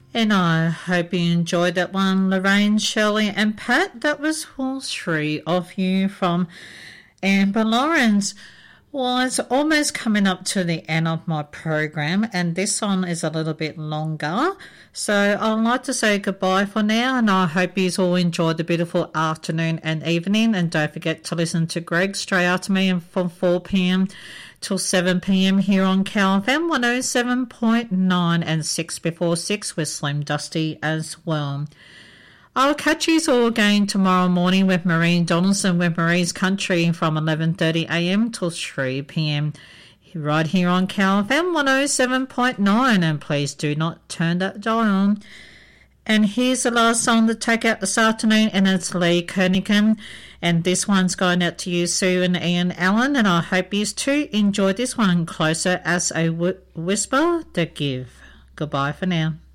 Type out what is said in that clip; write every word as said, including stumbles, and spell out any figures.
And I hope you enjoyed that one, Lorraine, Shirley and Pat. That was all three of you from Amber Lawrence. Well, it's almost coming up to the end of my program, and this song is a little bit longer. So I'd like to say goodbye for now, and I hope you all enjoyed the beautiful afternoon and evening. And don't forget to listen to Greg straight after me from four p.m. till seven p.m. here on C A F M one oh seven point nine and six before six with Slim Dusty as well. I'll catch you all again tomorrow morning with Maureen Donaldson with Marie's Country from eleven thirty a.m. till three p.m. right here on C A F M one oh seven point nine, and please do not turn that dial on. And here's the last song to take out this afternoon, and it's Lee Kernaghan, and this one's going out to you, Sue and Ian Allen, and I hope you too enjoyed this one, Closer as a Whisper to Give. Goodbye for now.